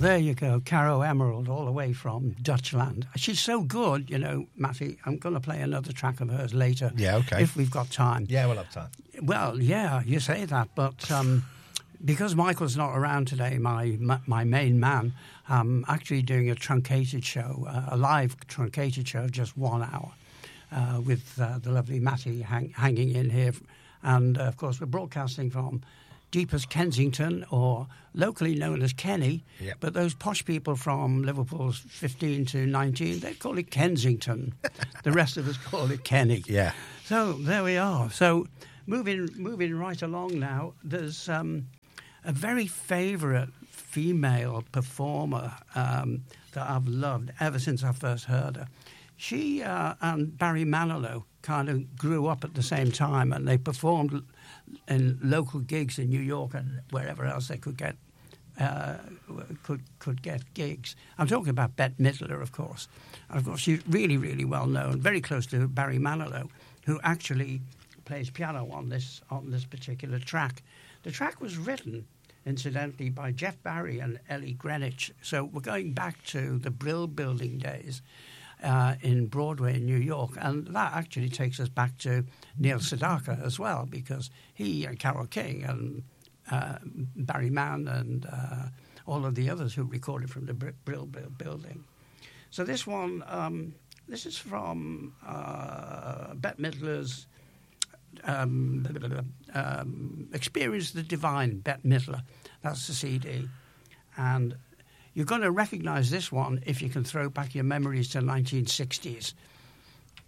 there you go. Caro Emerald, all the way from Dutchland. She's so good, you know, Matty. I'm going to play another track of hers later. Yeah, okay. If we've got time. Yeah, we'll have time. Well, yeah, you say that, but because Michael's not around today, my main man, I'm actually doing a truncated show, a live truncated show, just 1 hour, with the lovely Matty hanging in here. And, of course, we're broadcasting from deepest Kensington, or locally known as Kenny. Yep. But those posh people from Liverpool's 15 to 19, they call it Kensington. The rest of us call it Kenny. Yeah. So there we are. So moving right along now, there's a very favourite female performer that I've loved ever since I first heard her. She and Barry Manilow kind of grew up at the same time, and they performed in local gigs in New York and wherever else they could get gigs. I'm talking about Bette Midler, of course. And of course, she's really, really well known, very close to Barry Manilow, who actually plays piano on this particular track. The track was written, incidentally, by Jeff Barry and Ellie Greenwich. So we're going back to the Brill Building days in Broadway in New York. And that actually takes us back to Neil Sedaka as well, because he and Carole King and Barry Mann and all of the others who recorded from the Brill Building. So this one, this is from Bette Midler's Experience the Divine, Bette Midler. That's the CD. And you're going to recognize this one if you can throw back your memories to 1960s.